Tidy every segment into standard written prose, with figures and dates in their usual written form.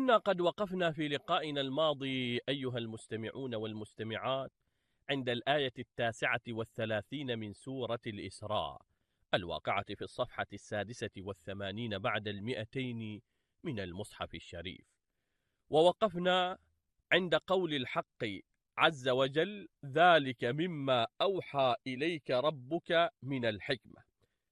كنا قد وقفنا في لقائنا الماضي أيها المستمعون والمستمعات عند الآية 39 من سورة الإسراء الواقعة في الصفحة 86 بعد 200 من المصحف الشريف، ووقفنا عند قول الحق عز وجل: ذلك مما أوحى إليك ربك من الحكمة.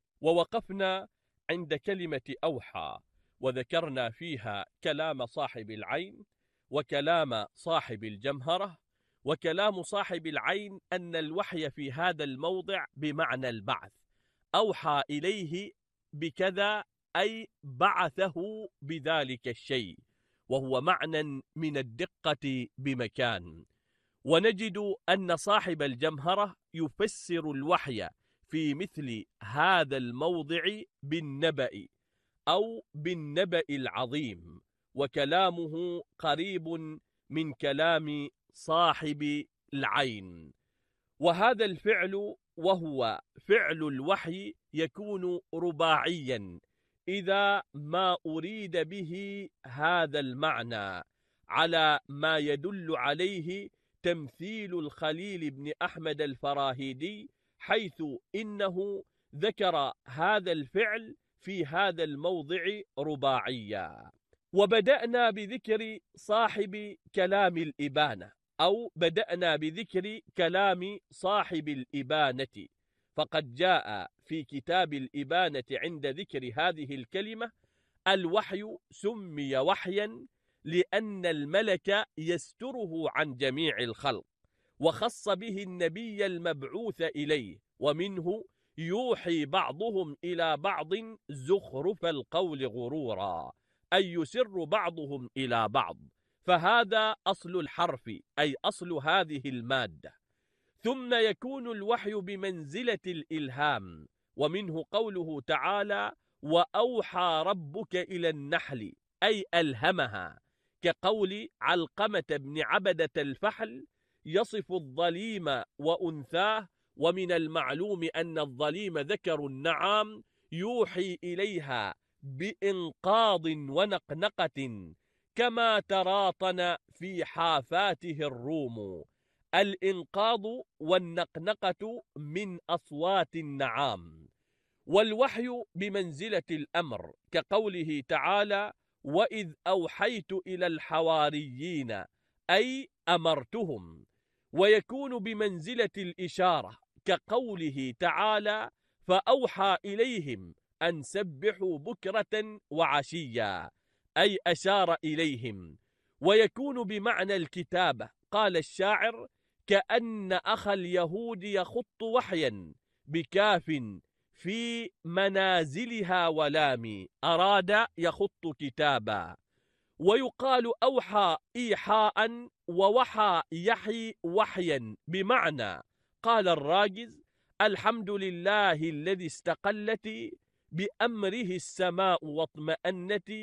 ووقفنا عند كلمة أوحى، وذكرنا فيها كلام صاحب العين وكلام صاحب الجمهرة. وكلام صاحب العين أن الوحي في هذا الموضع بمعنى البعث، أوحى إليه بكذا أي بعثه بذلك الشيء، وهو معنى من الدقة بمكان. ونجد أن صاحب الجمهرة يفسر الوحي في مثل هذا الموضع بالنبأ أو بالنبأ العظيم، وكلامه قريب من كلام صاحب العين. وهذا الفعل وهو فعل الوحي يكون رباعيا إذا ما أريد به هذا المعنى، على ما يدل عليه تمثيل الخليل بن أحمد الفراهيدي، حيث إنه ذكر هذا الفعل في هذا الموضع رباعيا. وبدأنا بذكر صاحب كلام الإبانة، أو بدأنا بذكر كلام صاحب الإبانة، فقد جاء في كتاب الإبانة عند ذكر هذه الكلمة: الوحي سمي وحيا لأن الملك يستره عن جميع الخلق، وخص به النبي المبعوث إليه، ومنه يوحي بعضهم إلى بعض زخرف القول غرورا، أي يسر بعضهم إلى بعض، فهذا أصل الحرف أي أصل هذه المادة. ثم يكون الوحي بمنزلة الإلهام، ومنه قوله تعالى: وأوحى ربك إلى النحل أي ألهمها، كقول علقمة بن عبدة الفحل يصف الظليم وأنثاه، ومن المعلوم أن الظليم ذكر النعام، يوحي إليها بإنقاض ونقنقة كما تراطن في حافاته الروم. الإنقاض والنقنقة من أصوات النعام. والوحي بمنزلة الأمر، كقوله تعالى: وإذ أوحيت إلى الحواريين أي أمرتهم. ويكون بمنزلة الإشارة، كقوله تعالى: فأوحى إليهم أن سبحوا بكرة وعشيا أي أشار إليهم. ويكون بمعنى الكتابة، قال الشاعر: كأن أخا اليهود يخط وحيا بكاف في منازلها ولام، أراد يخط كتابا. ويقال أوحى إيحاء ووحى يحي وحيا، بمعنى قال الراجز: الحمد لله الذي استقلت بأمره السماء واطمأنت،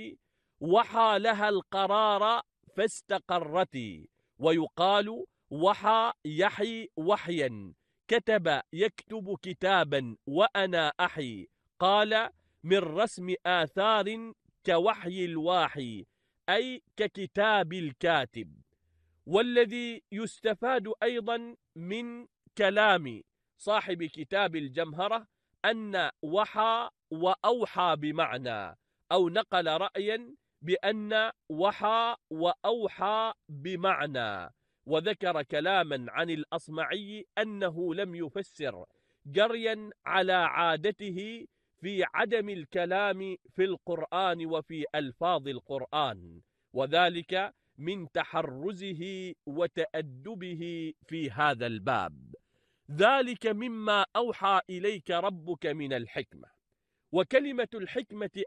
وحى لها القرار فاستقرت. ويقال وحى يحي وحيا، كتب يكتب كتابا وأنا أحي، قال من رسم آثار كوحي الواحي أي ككتاب الكاتب. والذي يستفاد أيضا من كلام صاحب كتاب الجمهرة أن وحى وأوحى بمعنى، أو نقل رأيا بأن وحى وأوحى بمعنى. وذكر كلاما عن الأصمعي أنه لم يفسر، جريا على عادته في عدم الكلام في القرآن وفي ألفاظ القرآن، وذلك من تحرزه وتأدبه في هذا الباب. ذلك مما أوحى إليك ربك من الحكمة. وكلمة الحكمة